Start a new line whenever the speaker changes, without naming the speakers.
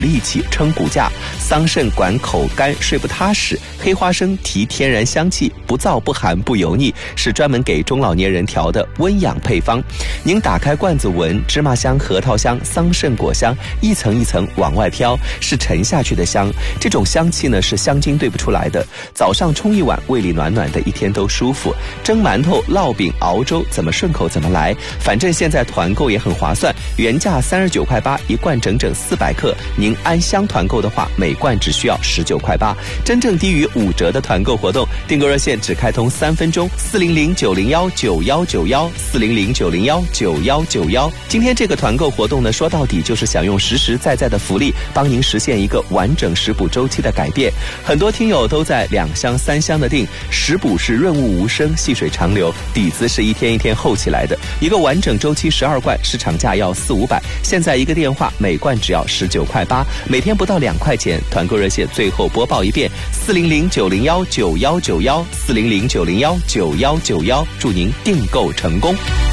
力气撑骨架，桑葚管口干睡不踏实，黑花生提天然香气，不燥不寒不油腻，是专门给中老年人调的温养配方。您打开罐子闻，芝麻香、核桃香、桑葚果香一层一层往外飘，是沉下去的香。这种香气呢是香精兑不出来的。早上冲一碗，胃里暖暖的，一天都舒服。蒸馒头、烙饼、熬粥，怎么顺口怎么来。反正现在团购也很划算，原价39.8块，一罐整整400克。您按箱团购的话，每罐只需要19.8块，真正低于5折的团购活动。订购热线只开通3分钟，400-901-9191，400-901-9191。今天这个团购活动呢，说到底就是想用实实在在的福利，帮您实现一个完整食补周期的改变。很多听友都在2箱3箱的订，食补是润物无声，细水长流，底子是一天一天厚起来的。一个完整周期12罐，市场价要400-500，现在一个电话，每罐只要19.8块，每天不到2块钱。团购热线最后播报一遍：400-901-9191，400-901-9191，祝您订购成功。